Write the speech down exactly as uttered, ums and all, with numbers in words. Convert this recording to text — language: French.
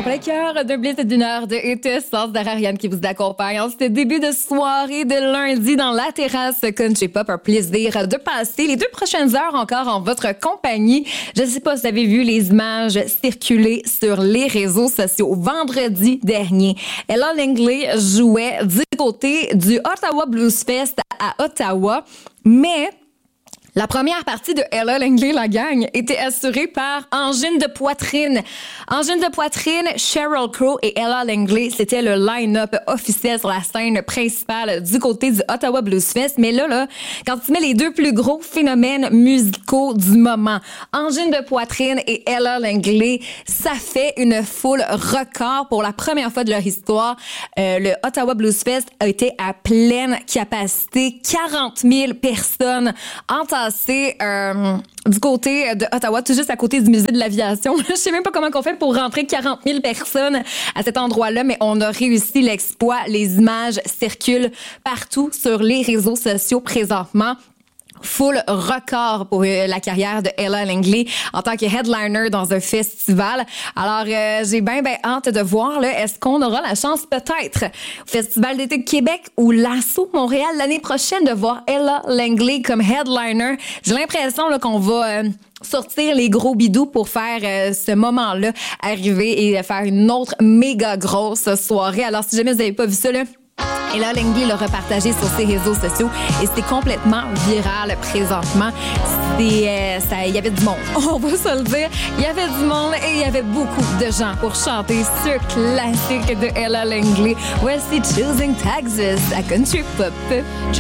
En plein cœur de blitz d'une heure de été, Sens d'Ariane qui vous accompagne en ce début de soirée de lundi dans la terrasse Country Pop. Un plaisir de passer les deux prochaines heures encore en votre compagnie. Je ne sais pas si vous avez vu les images circuler sur les réseaux sociaux. Vendredi dernier, Ella Langley jouait du côté du Ottawa Blues Fest à Ottawa, mais la première partie de Ella Langley, la gang, était assurée par Angine de poitrine. Angine de poitrine, Sheryl Crow et Ella Langley, c'était le line-up officiel sur la scène principale du côté du Ottawa Blues Fest. Mais là, là, quand tu mets les deux plus gros phénomènes musicaux du moment, Angine de poitrine et Ella Langley, ça fait une foule record pour la première fois de leur histoire. Euh, le Ottawa Blues Fest a été à pleine capacité, quarante mille personnes entassées. C'est euh, du côté de Ottawa, tout juste à côté du musée de l'aviation. Je sais même pas comment on fait pour rentrer quarante mille personnes à cet endroit-là, mais on a réussi l'exploit. Les images circulent partout sur les réseaux sociaux présentement. Full record pour euh, la carrière de Ella Langley en tant que headliner dans un festival. Alors, euh, j'ai bien, bien hâte de voir, là, est-ce qu'on aura la chance peut-être au Festival d'été de Québec ou l'Assaut Montréal l'année prochaine de voir Ella Langley comme headliner. J'ai l'impression là, qu'on va... Euh, sortir les gros bidous pour faire euh, ce moment-là arriver et faire une autre méga grosse soirée. Alors, si jamais vous n'avez pas vu ça, là, Ella Langley l'a repartagé sur ses réseaux sociaux et c'est complètement viral présentement. C'est, euh, ça, il y avait du monde, on va se le dire. Il y avait du monde et il y avait beaucoup de gens pour chanter ce classique de Ella Langley. Voici Choosing Texas à Country Pop.